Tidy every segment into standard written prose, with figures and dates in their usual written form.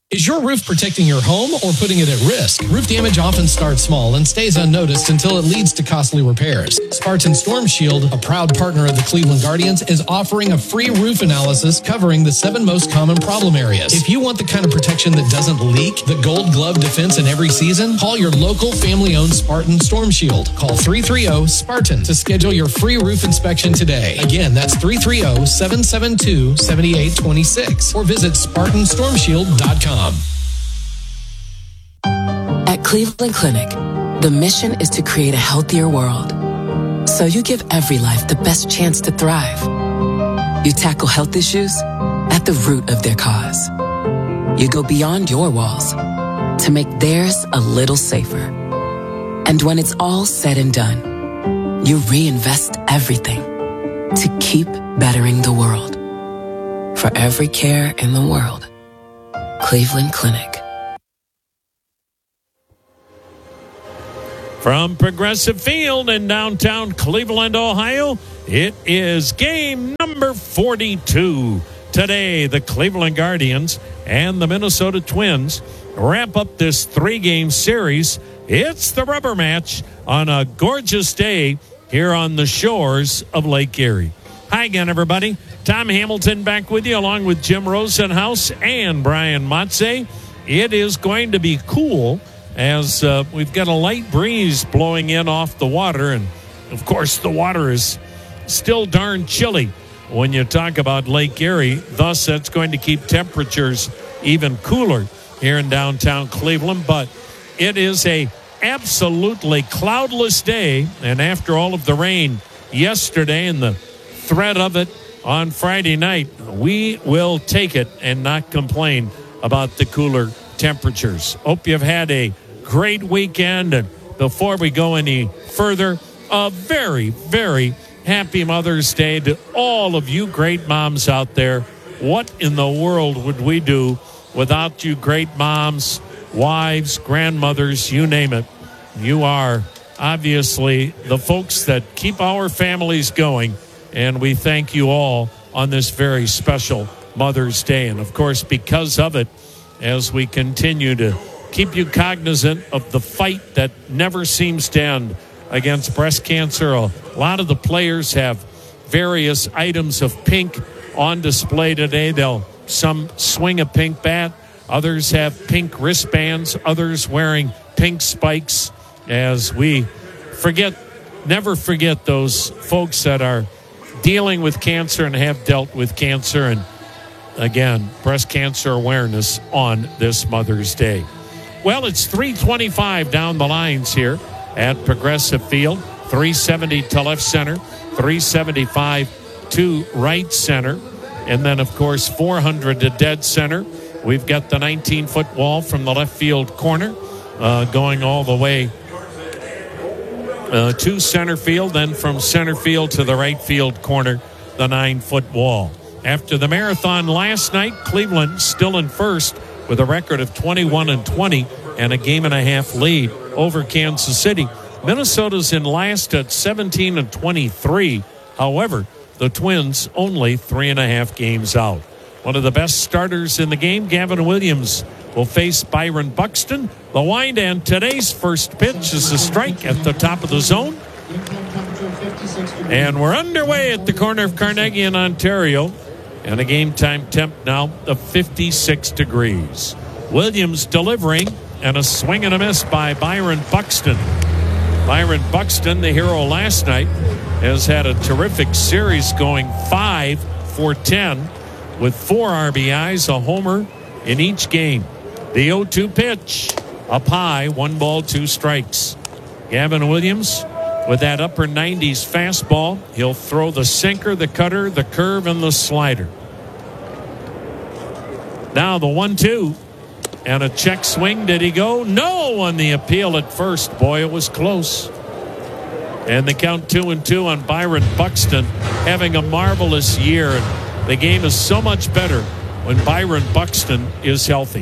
Is your roof protecting your home or putting it at risk? Roof damage often starts small and stays unnoticed until it leads to costly repairs. Spartan Storm Shield, a proud partner of the Cleveland Guardians, is offering a free roof analysis covering the 7 most common problem areas. If you want the kind of protection that doesn't leak, the Gold Glove defense in every season, call your local family-owned Spartan Storm Shield. Call 330-SPARTAN to schedule your free roof inspection today. Again, that's 330-772-7826 or visit SpartanStormShield.com. At Cleveland Clinic, the mission is to create a healthier world. So you give every life the best chance to thrive. You tackle health issues at the root of their cause. You go beyond your walls to make theirs a little safer. And when it's all said and done, you reinvest everything to keep bettering the world. For every care in the world, Cleveland Clinic. From Progressive Field in downtown Cleveland, Ohio, it is game number 42. Today, the Cleveland Guardians and the Minnesota Twins wrap up this 3-game series. It's the rubber match on a gorgeous day here on the shores of Lake Erie. Hi again, everybody. Tom Hamilton back with you along with Jim Rosenhaus and Brian Motze. It is going to be cool as we've got a light breeze blowing in off the water. And, of course, the water is still darn chilly when you talk about Lake Erie. Thus, that's going to keep temperatures even cooler here in downtown Cleveland. But it is a absolutely cloudless day. And after all of the rain yesterday and the threat of it on Friday night, we will take it and not complain about the cooler temperatures. Hope you've had a great weekend. And before we go any further, a very, very happy Mother's Day to all of you great moms out there. What in the world would we do without you great moms, wives, grandmothers, you name it? You are obviously the folks that keep our families going, and we thank you all on this very special Mother's Day. And, of course, because of it, as we continue to keep you cognizant of the fight that never seems to end against breast cancer. A lot of the players have various items of pink on display today. Some swing a pink bat. Others have pink wristbands. Others wearing pink spikes, as we never forget those folks that are dealing with cancer and have dealt with cancer. And again, breast cancer awareness on this Mother's Day. Well, it's 325 down the lines here at Progressive Field. 370 to left center, 375 to right center. And then, of course, 400 to dead center. We've got the 19-foot wall from the left field corner going all the way to center field. Then from center field to the right field corner, the 9-foot wall. After the marathon last night, Cleveland still in first with a record of 21-20 and a game-and-a-half lead over Kansas City. Minnesota's in last at 17-23. However, the Twins only 3.5 games out. One of the best starters in the game, Gavin Williams, will face Byron Buxton. The wind, and today's first pitch is a strike at the top of the zone. And we're underway at the corner of Carnegie and Ontario. And a game time temp now of 56 degrees. Williams delivering, and a swing and a miss by Byron Buxton. Byron Buxton, the hero last night, has had a terrific series going 5 for 10 with 4 RBIs, a homer in each game. The 0-2 pitch, up high, 1 ball, 2 strikes. Gavin Williams with that upper 90s fastball. He'll throw the sinker, the cutter, the curve, and the slider. Now the 1-2. And a check swing. Did he go? No, on the appeal at first. Boy, it was close. And the count 2-2 on Byron Buxton, having a marvelous year. And the game is so much better when Byron Buxton is healthy.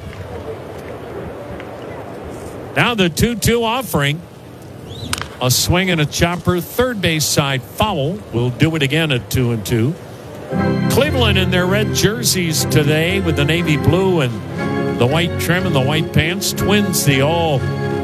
Now the 2-2 offering. A swing and a chopper. Third base side foul. We'll do it again at 2-2. Cleveland in their red jerseys today with the navy blue and the white trim and the white pants. Twins, the all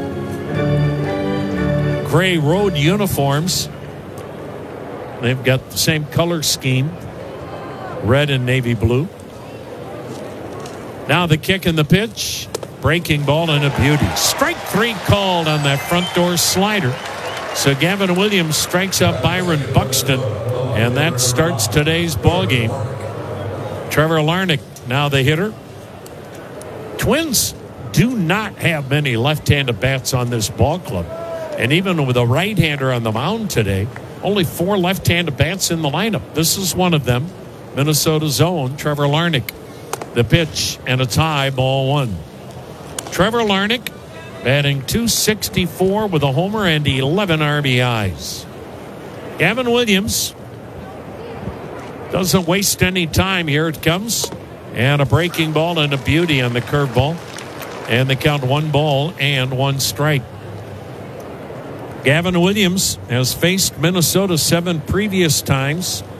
gray road uniforms. They've got the same color scheme, red and navy blue. Now the kick and the pitch. Breaking ball and a beauty. Strike 3 called on that front door slider. So Gavin Williams strikes out Byron Buxton, and that starts today's ball game. Trevor Larnach now the hitter. Twins do not have many left-handed bats on this ball club. And even with a right-hander on the mound today, only 4 left-handed bats in the lineup. This is one of them. Minnesota's own Trevor Larnach. The pitch and it's high, ball 1. Trevor Larnach batting .264 with a homer and 11 RBIs. Gavin Williams doesn't waste any time. Here it comes. And a breaking ball and a beauty on the curveball. And they count 1 ball and 1 strike. Gavin Williams has faced Minnesota 7 previous times.